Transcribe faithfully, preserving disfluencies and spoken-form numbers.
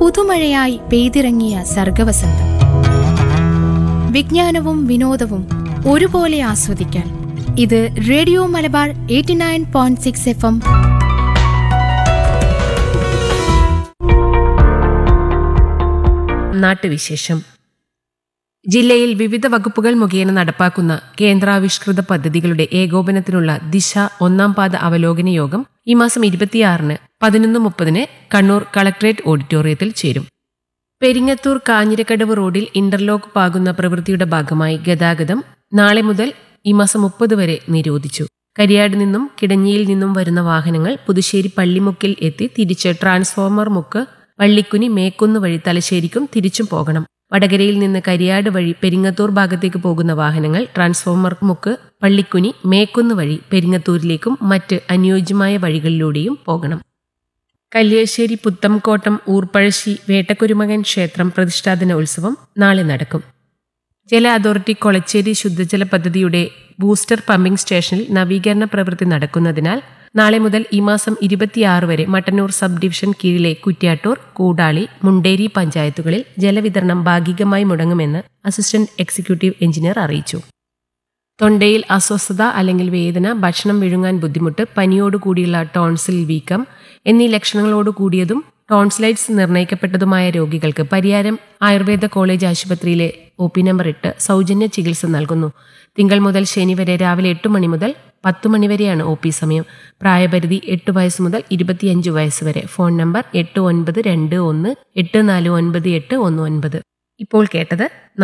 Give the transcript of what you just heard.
പുതുമഴയായി പെയ്തിറങ്ങിയ സർഗവസന്തം. വിജ്ഞാനവും വിനോദവും ഒരുപോലെ ആസ്വദിക്കാൻ ഇത് radio Malabar eighty nine point six F M. നാട്ടുവിശേഷം. ജില്ലയിൽ വിവിധ വകുപ്പുകൾ മുഖേന നടപ്പാക്കുന്ന കേന്ദ്രാവിഷ്കൃത പദ്ധതികളുടെ ഏകോപനത്തിനുള്ള ദിശ ഒന്നാം പാദ അവലോകന യോഗം ഈ മാസം ഇരുപത്തിയാറിന് പതിനൊന്ന് മുപ്പതിന് കണ്ണൂർ കളക്ടറേറ്റ് ഓഡിറ്റോറിയത്തിൽ ചേരും. പെരിങ്ങത്തൂർ കാഞ്ഞിരക്കടവ് റോഡിൽ ഇന്റർലോക്ക് പാകുന്ന പ്രവൃത്തിയുടെ ഭാഗമായി ഗതാഗതം നാളെ മുതൽ ഈ മാസം മുപ്പത് വരെ നിരോധിച്ചു. കരിയാട് നിന്നും കിടഞ്ഞിയിൽ നിന്നും വരുന്ന വാഹനങ്ങൾ പുതുശ്ശേരി പള്ളിമുക്കിൽ എത്തി തിരിച്ച് ട്രാൻസ്ഫോമർ മുക്ക് പള്ളിക്കുനി മേക്കുന്ന് വഴി തലശ്ശേരിക്കും തിരിച്ചും പോകണം. വടകരയിൽ നിന്ന് കരിയാട് വഴി പെരിങ്ങത്തൂർ ഭാഗത്തേക്ക് പോകുന്ന വാഹനങ്ങൾ ട്രാൻസ്ഫോമർ മുക്ക് പള്ളിക്കുനി മേക്കുന്ന് വഴി പെരിങ്ങത്തൂരിലേക്കും മറ്റ് അനുയോജ്യമായ വഴികളിലൂടെയും പോകണം. കല്യാശ്ശേരി പുത്തംകോട്ടം ഊർപ്പഴശ്ശി വേട്ടക്കുരുമകൻ ക്ഷേത്രം പ്രതിഷ്ഠാദിന ഉത്സവം നാളെ നടക്കും. ജല അതോറിറ്റി കൊളച്ചേരി ശുദ്ധജല പദ്ധതിയുടെ ബൂസ്റ്റർ പമ്പിംഗ് സ്റ്റേഷനിൽ നവീകരണ പ്രവൃത്തി നടക്കുന്നതിനാൽ നാളെ മുതൽ ഈ മാസം ഇരുപത്തിയാറ് വരെ മട്ടന്നൂർ സബ് ഡിവിഷൻ കീഴിലെ കുറ്റ്യാട്ടൂർ, കൂടാളി, മുണ്ടേരി പഞ്ചായത്തുകളിൽ ജലവിതരണം ഭാഗികമായി മുടങ്ങുമെന്ന് അസിസ്റ്റന്റ് എക്സിക്യൂട്ടീവ് എഞ്ചിനീയർ അറിയിച്ചു. തൊണ്ടയിൽ അസ്വസ്ഥത അല്ലെങ്കിൽ വേദന, ഭക്ഷണം വിഴുങ്ങാൻ ബുദ്ധിമുട്ട്, പനിയോടുകൂടിയുള്ള ടോൺസിൽ വീക്കം എന്നീ ലക്ഷണങ്ങളോട് കൂടിയതും ടോൺസിലൈറ്റ്സ് നിർണയിക്കപ്പെട്ടതുമായ രോഗികൾക്ക് പരിയാരം ആയുർവേദ കോളേജ് ആശുപത്രിയിലെ ഒ പി നമ്പർ എട്ട് സൗജന്യ ചികിത്സ നൽകുന്നു. തിങ്കൾ മുതൽ ശനി വരെ രാവിലെ എട്ട് മണി മുതൽ പത്ത് മണിവരെയാണ് ഒ പി സമയം. പ്രായപരിധി എട്ട് വയസ്സ് മുതൽ ഇരുപത്തിയഞ്ച് വയസ്സ് വരെ. ഫോൺ നമ്പർ എട്ട് ഒൻപത് രണ്ട് ഒന്ന് എട്ട് നാല് ഒൻപത് എട്ട് ഒന്ന് ഒൻപത്. ഇപ്പോൾ കേട്ടത്